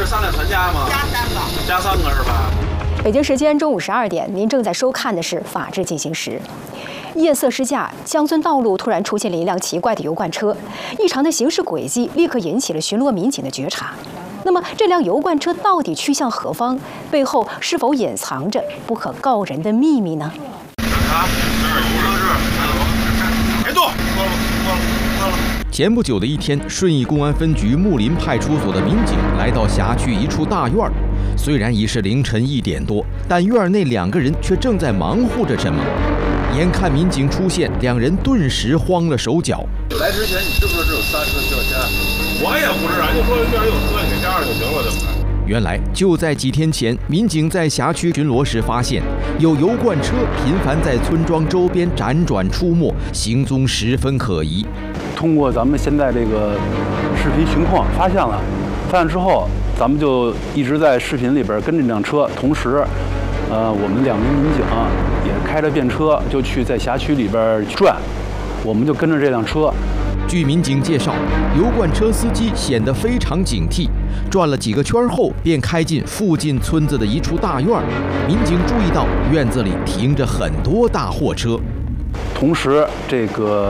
是上来全家吗？ 加3个， 加3个是吧？ 北京时间中午12点，您正在收看的是《法治进行时》。夜色试驾，江村道路突然出现了一辆奇怪的油罐车，异常的行驶轨迹立刻引起了巡逻民警的觉察。那么，这辆油罐车到底去向何方？背后是否隐藏着不可告人的秘密呢？ 啊，这是油车是，别动，过了。 前不久的一天，顺义公安分局木林派出所的民警来到辖区一处大院。虽然已是凌晨1点多，但院内2个人却正在忙活着什么。眼看民警出现，2人顿时慌了手脚。 来之前你知不知道这有3车交钱？我也不知道，就说这边有车，你给加上就行了，对不对？ 原来就在几天前，民警在辖区巡逻时发现，有油罐车频繁在村庄周边辗转出没，行踪十分可疑。 通过咱们现在这个视频情况发现之后，咱们就一直在视频里边跟这辆车，同时，我们2名民警也开着便车就去在辖区里边转，我们就跟着这辆车。 据民警介绍，油罐车司机显得非常警惕，转了几个圈后便开进附近村子的一处大院。民警注意到院子里停着很多大货车， 同时这个